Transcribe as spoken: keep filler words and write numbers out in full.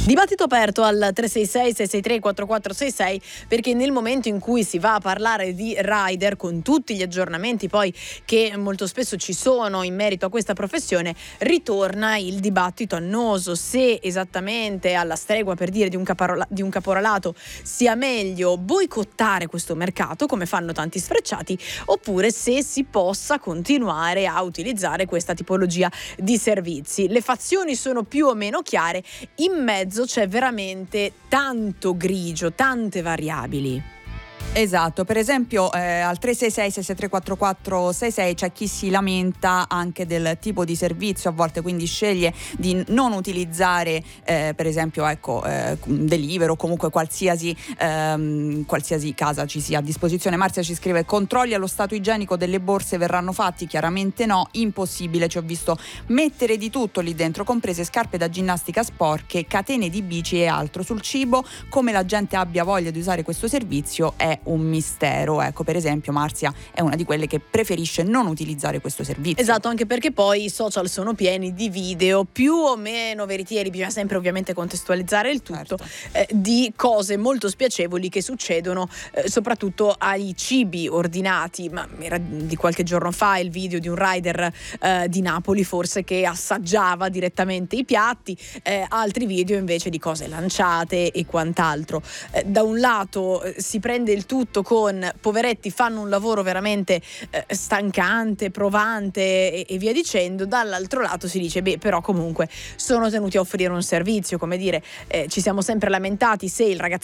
Dibattito aperto al tre sei sei sei sei tre quattro quattro sei sei, perché nel momento in cui si va a parlare di rider, con tutti gli aggiornamenti poi che molto spesso ci sono in merito a questa professione, ritorna il dibattito annoso se esattamente alla stregua, per dire, di un, caparola- di un caporalato sia meglio boicottare questo mercato come fanno tanti sfrecciati, oppure se si possa continuare a utilizzare questa tipologia di servizi. Le fazioni sono più o meno chiare, in mezzo c'è veramente tanto grigio, tante variabili. Esatto, per esempio eh, al tre sei sei sei sei tre quattro quattro sei sei c'è chi si lamenta anche del tipo di servizio, a volte quindi sceglie di non utilizzare eh, per esempio ecco eh, Deliveroo o comunque qualsiasi ehm, qualsiasi casa ci sia a disposizione. Marzia ci scrive: controlli allo stato igienico delle borse verranno fatti? Chiaramente no, impossibile, ci ho visto mettere di tutto lì dentro, comprese scarpe da ginnastica sporche, catene di bici e altro. Sul cibo, come la gente abbia voglia di usare questo servizio è un mistero. Ecco, per esempio Marzia è una di quelle che preferisce non utilizzare questo servizio. Esatto, anche perché poi i social sono pieni di video più o meno veritieri, bisogna sempre ovviamente contestualizzare il tutto, certo. eh, di cose molto spiacevoli che succedono eh, soprattutto ai cibi ordinati. Ma era di qualche giorno fa il video di un rider eh, di Napoli forse che assaggiava direttamente i piatti, eh, altri video invece di cose lanciate e quant'altro. Eh, da un lato eh, si prende il tutto con poveretti, fanno un lavoro veramente eh, stancante, provante e, e via dicendo. Dall'altro lato si dice beh, però comunque sono tenuti a offrire un servizio, come dire, eh, ci siamo sempre lamentati se il ragazzo